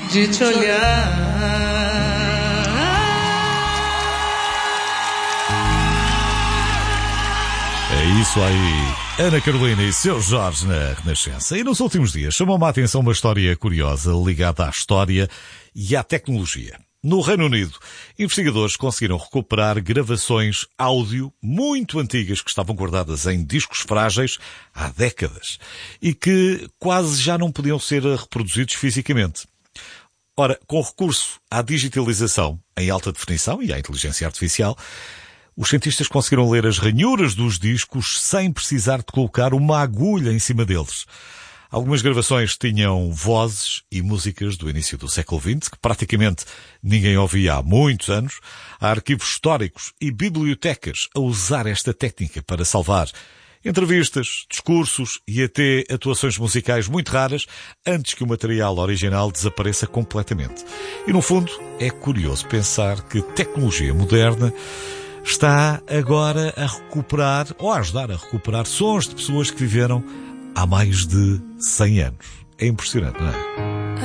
de te olhar. É isso aí, Ana Carolina e seu Jorge na Renascença. E nos últimos dias chamou-me a atenção uma história curiosa ligada à história e à tecnologia. No Reino Unido, investigadores conseguiram recuperar gravações áudio muito antigas que estavam guardadas em discos frágeis há décadas e que quase já não podiam ser reproduzidos fisicamente. Ora, com recurso à digitalização em alta definição e à inteligência artificial, os cientistas conseguiram ler as ranhuras dos discos sem precisar de colocar uma agulha em cima deles. Algumas gravações tinham vozes e músicas do início do século XX, que praticamente ninguém ouvia há muitos anos. Há arquivos históricos e bibliotecas a usar esta técnica para salvar entrevistas, discursos e até atuações musicais muito raras antes que o material original desapareça completamente. E no fundo, é curioso pensar que tecnologia moderna está agora a recuperar, ou a ajudar a recuperar, sons de pessoas que viveram há mais de 100 anos. É impressionante, não é?